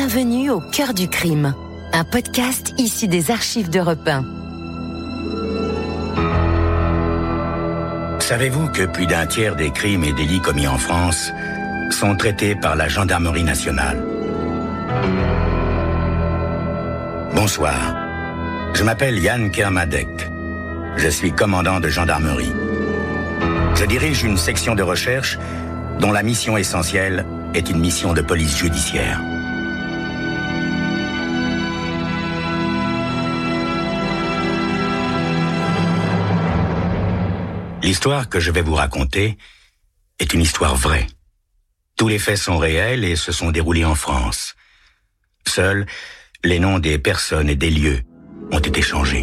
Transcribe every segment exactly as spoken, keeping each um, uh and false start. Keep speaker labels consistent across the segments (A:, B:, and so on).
A: Bienvenue au cœur du crime, un podcast issu des archives d'Europe un.
B: Savez-vous que plus d'un tiers des crimes et délits commis en France sont traités par la gendarmerie nationale? Bonsoir, je m'appelle Yann Kermadec. Je suis commandant de gendarmerie. Je dirige une section de recherche dont la mission essentielle est une mission de police judiciaire. L'histoire que je vais vous raconter est une histoire vraie. Tous les faits sont réels et se sont déroulés en France. Seuls les noms des personnes et des lieux ont été changés.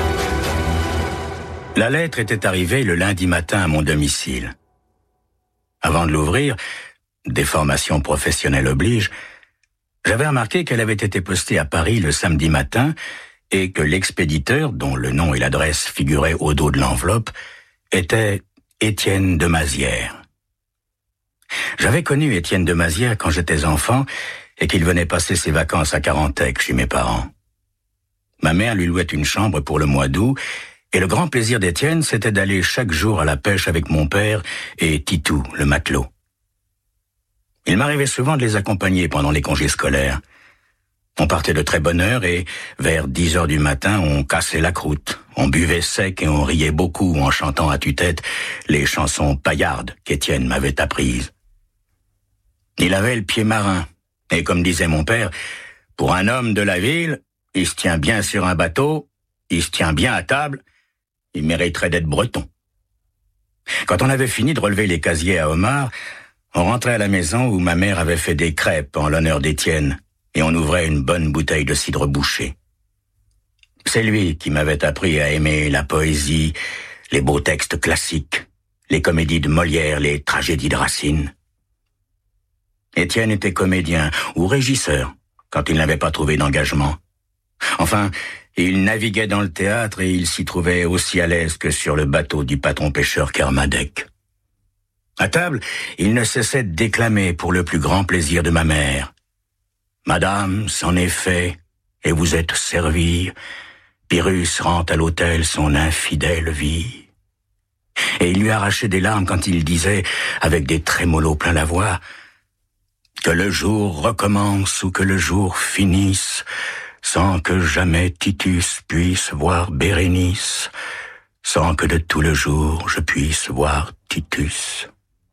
B: La lettre était arrivée le lundi matin à mon domicile. Avant de l'ouvrir, déformation professionnelle oblige, j'avais remarqué qu'elle avait été postée à Paris le samedi matin et que l'expéditeur, dont le nom et l'adresse figuraient au dos de l'enveloppe, était Étienne de Mazières. J'avais connu Étienne de Mazières quand j'étais enfant et qu'il venait passer ses vacances à Carantec chez mes parents. Ma mère lui louait une chambre pour le mois d'août et le grand plaisir d'Étienne, c'était d'aller chaque jour à la pêche avec mon père et Titou, le matelot. Il m'arrivait souvent de les accompagner pendant les congés scolaires. On partait de très bonne heure et, vers dix heures du matin, on cassait la croûte. On buvait sec et on riait beaucoup en chantant à tue-tête les chansons paillardes qu'Étienne m'avait apprises. Il avait le pied marin, et comme disait mon père, pour un homme de la ville, il se tient bien sur un bateau, il se tient bien à table, il mériterait d'être breton. Quand on avait fini de relever les casiers à homard, on rentrait à la maison où ma mère avait fait des crêpes en l'honneur d'Étienne, et on ouvrait une bonne bouteille de cidre bouché. C'est lui qui m'avait appris à aimer la poésie, les beaux textes classiques, les comédies de Molière, les tragédies de Racine. Étienne était comédien ou régisseur quand il n'avait pas trouvé d'engagement. Enfin, il naviguait dans le théâtre et il s'y trouvait aussi à l'aise que sur le bateau du patron pêcheur Kermadec. À table, il ne cessait de déclamer pour le plus grand plaisir de ma mère. Madame, c'en est fait, et vous êtes servie. Pyrrhus rend à l'autel son infidèle vie. Et il lui arrachait des larmes quand il disait, avec des trémolos plein la voix, que le jour recommence ou que le jour finisse, sans que jamais Titus puisse voir Bérénice, sans que de tout le jour je puisse voir Titus.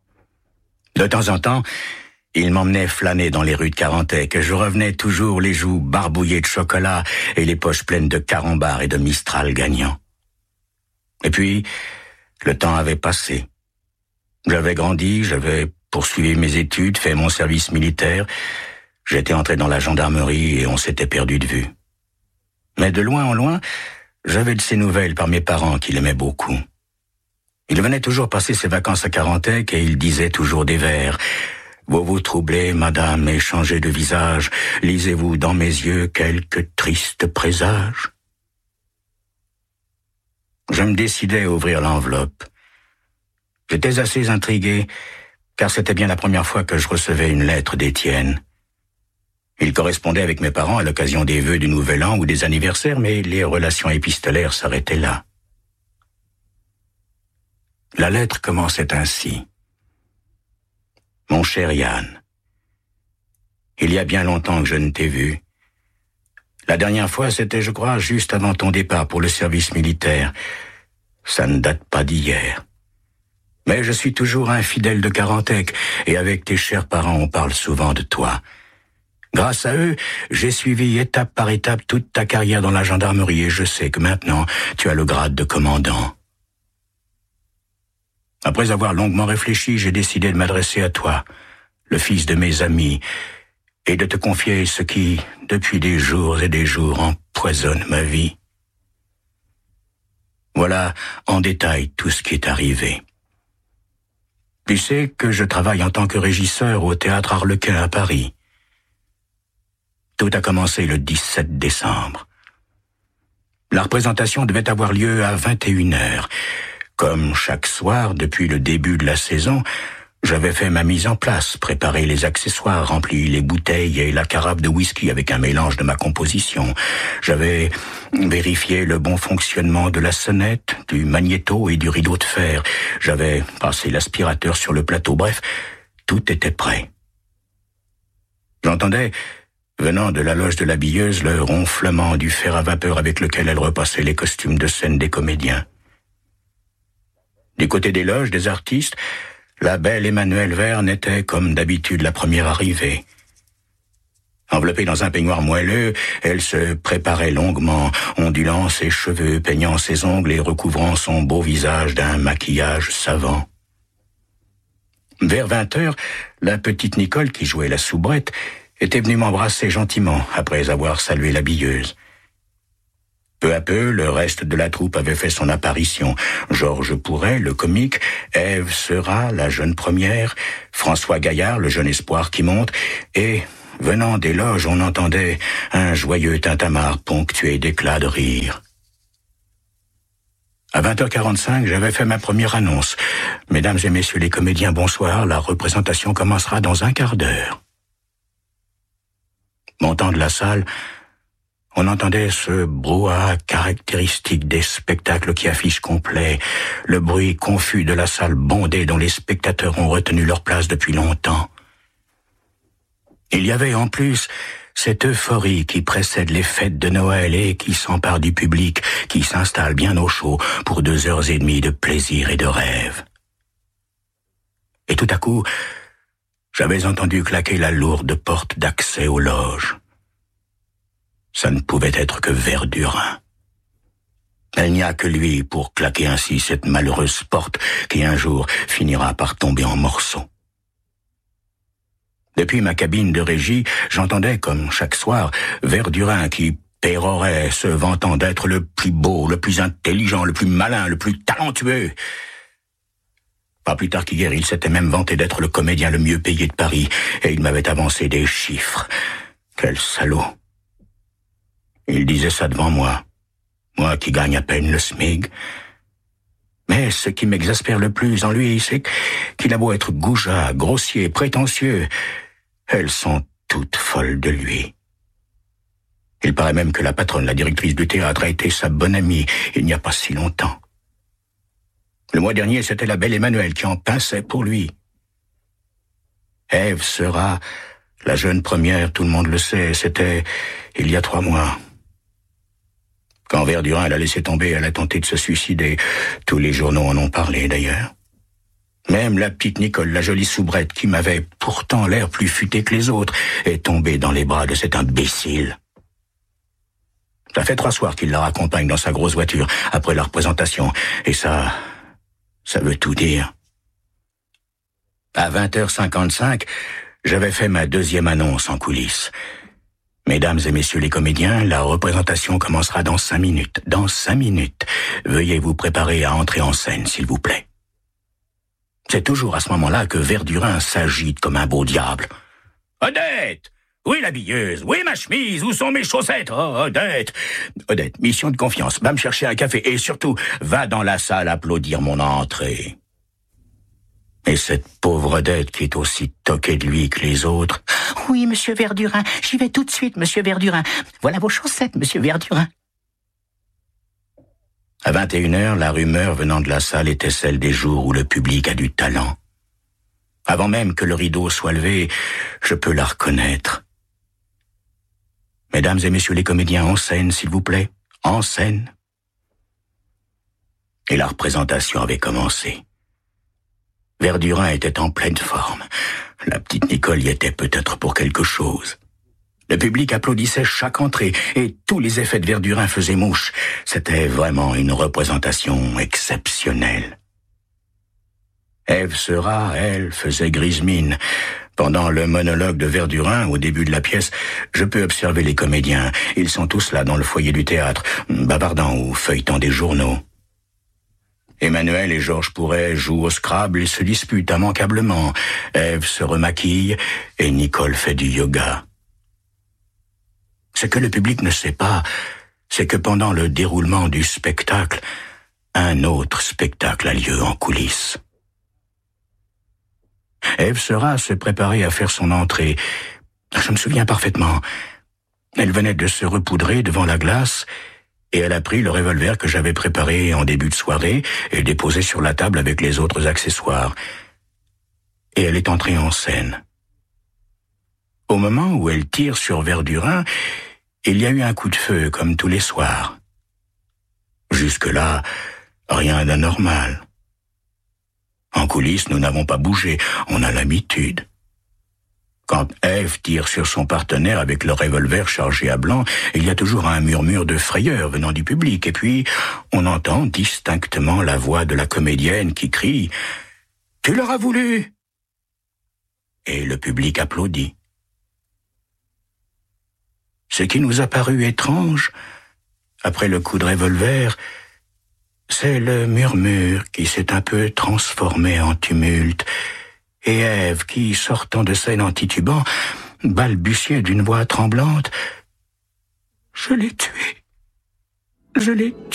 B: De temps en temps, il m'emmenait flâner dans les rues de Carantec et je revenais toujours les joues barbouillées de chocolat et les poches pleines de carambars et de Mistral gagnant. Et puis, le temps avait passé. J'avais grandi, j'avais poursuivi mes études, fait mon service militaire. J'étais entré dans la gendarmerie et on s'était perdu de vue. Mais de loin en loin, j'avais de ses nouvelles par mes parents qui l'aimaient beaucoup. Il venait toujours passer ses vacances à Carantec et il disait toujours des vers. Vous vous troublez, madame, et changez de visage. Lisez-vous dans mes yeux quelques tristes présages. Je me décidai à ouvrir l'enveloppe. J'étais assez intrigué, car c'était bien la première fois que je recevais une lettre d'Étienne. Il correspondait avec mes parents à l'occasion des vœux du Nouvel An ou des anniversaires, mais les relations épistolaires s'arrêtaient là. La lettre commençait ainsi. Mon cher Yann, il y a bien longtemps que je ne t'ai vu. La dernière fois, c'était, je crois, juste avant ton départ pour le service militaire. Ça ne date pas d'hier. Mais je suis toujours un fidèle de Carantec, et avec tes chers parents, on parle souvent de toi. Grâce à eux, j'ai suivi étape par étape toute ta carrière dans la gendarmerie, et je sais que maintenant, tu as le grade de commandant. Après avoir longuement réfléchi, j'ai décidé de m'adresser à toi, le fils de mes amis, et de te confier ce qui, depuis des jours et des jours, empoisonne ma vie. Voilà en détail tout ce qui est arrivé. Tu sais que je travaille en tant que régisseur au théâtre Harlequin à Paris. Tout a commencé le dix-sept décembre. La représentation devait avoir lieu à vingt et une heures. Comme chaque soir depuis le début de la saison, J'avais fait ma mise en place, préparé les accessoires, rempli les bouteilles et la carafe de whisky avec un mélange de ma composition. J'avais vérifié le bon fonctionnement de la sonnette, du magnéto et du rideau de fer. J'avais passé l'aspirateur sur le plateau. Bref, tout était prêt. J'entendais, venant de la loge de l'habilleuse, le ronflement du fer à vapeur avec lequel elle repassait les costumes de scène des comédiens. Du côté des loges des artistes, la belle Emmanuelle Verne était, comme d'habitude, la première arrivée. Enveloppée dans un peignoir moelleux, elle se préparait longuement, ondulant ses cheveux, peignant ses ongles et recouvrant son beau visage d'un maquillage savant. Vers vingt heures, la petite Nicole, qui jouait la soubrette, était venue m'embrasser gentiment, après avoir salué l'habilleuse. Peu à peu, le reste de la troupe avait fait son apparition. Georges Pourret, le comique, Ève Seurat, la jeune première, François Gaillard, le jeune espoir qui monte, et, venant des loges, on entendait un joyeux tintamarre ponctué d'éclats de rire. À vingt heures quarante-cinq, j'avais fait ma première annonce. « Mesdames et messieurs les comédiens, bonsoir, la représentation commencera dans un quart d'heure. » Montant de la salle, on entendait ce brouhaha caractéristique des spectacles qui affichent complet, le bruit confus de la salle bondée dont les spectateurs ont retenu leur place depuis longtemps. Il y avait en plus cette euphorie qui précède les fêtes de Noël et qui s'empare du public, qui s'installe bien au chaud pour deux heures et demie de plaisir et de rêve. Et tout à coup, j'avais entendu claquer la lourde porte d'accès aux loges. Ça ne pouvait être que Verdurin. Il n'y a que lui pour claquer ainsi cette malheureuse porte qui un jour finira par tomber en morceaux. Depuis ma cabine de régie, j'entendais, comme chaque soir, Verdurin qui pérorait, se vantant d'être le plus beau, le plus intelligent, le plus malin, le plus talentueux. Pas plus tard qu'hier, il s'était même vanté d'être le comédien le mieux payé de Paris, et il m'avait avancé des chiffres. Quel salaud! Il disait ça devant moi, moi qui gagne à peine le SMIC. Mais ce qui m'exaspère le plus en lui, c'est qu'il a beau être goujat, grossier, prétentieux, elles sont toutes folles de lui. Il paraît même que la patronne, la directrice du théâtre, a été sa bonne amie il n'y a pas si longtemps. Le mois dernier, c'était la belle Emmanuelle qui en pinçait pour lui. Ève Seurat, la jeune première, tout le monde le sait, c'était il y a trois mois. Quand Verdurin l'a laissé tomber, elle a tenté de se suicider. Tous les journaux en ont parlé, d'ailleurs. Même la petite Nicole, la jolie soubrette, qui m'avait pourtant l'air plus futé que les autres, est tombée dans les bras de cet imbécile. Ça fait trois soirs qu'il la raccompagne dans sa grosse voiture, après la représentation. Et ça, ça veut tout dire. À vingt heures cinquante-cinq, j'avais fait ma deuxième annonce en coulisses. Mesdames et messieurs les comédiens, la représentation commencera dans cinq minutes. Dans cinq minutes. Veuillez vous préparer à entrer en scène, s'il vous plaît. C'est toujours à ce moment-là que Verdurin s'agite comme un beau diable. Odette! Où est l'habilleuse? Où est ma chemise? Où sont mes chaussettes? Oh, Odette! Odette, mission de confiance. Va me chercher un café et surtout, va dans la salle applaudir mon entrée. Et cette pauvre Odette qui est aussi toquée de lui que les autres. Oui, monsieur Verdurin, j'y vais tout de suite, monsieur Verdurin. Voilà vos chaussettes, monsieur Verdurin. À vingt et une heures, la rumeur venant de la salle était celle des jours où le public a du talent. Avant même que le rideau soit levé, je peux la reconnaître. Mesdames et messieurs les comédiens, en scène, s'il vous plaît, en scène. Et la représentation avait commencé. Verdurin était en pleine forme. La petite Nicole y était peut-être pour quelque chose. Le public applaudissait chaque entrée et tous les effets de Verdurin faisaient mouche. C'était vraiment une représentation exceptionnelle. Ève Seurat, elle, faisait grise mine. Pendant le monologue de Verdurin, au début de la pièce, je peux observer les comédiens. Ils sont tous là dans le foyer du théâtre, bavardant ou feuilletant des journaux. Emmanuelle et Georges Pourret jouent au Scrabble et se disputent immanquablement. Ève se remaquille et Nicole fait du yoga. Ce que le public ne sait pas, c'est que pendant le déroulement du spectacle, un autre spectacle a lieu en coulisses. Ève Sera se préparait à faire son entrée. Je me souviens parfaitement. Elle venait de se repoudrer devant la glace et elle a pris le revolver que j'avais préparé en début de soirée et déposé sur la table avec les autres accessoires. Et elle est entrée en scène. Au moment où elle tire sur Verdurin, il y a eu un coup de feu comme tous les soirs. Jusque-là, rien d'anormal. En coulisses, nous n'avons pas bougé, on a l'habitude. Quand Ève tire sur son partenaire avec le revolver chargé à blanc, il y a toujours un murmure de frayeur venant du public, et puis on entend distinctement la voix de la comédienne qui crie « Tu l'auras voulu !» Et le public applaudit. Ce qui nous a paru étrange, après le coup de revolver, c'est le murmure qui s'est un peu transformé en tumulte, et Ève qui, sortant de scène en titubant, balbutiait d'une voix tremblante « Je l'ai tué, je l'ai tué !»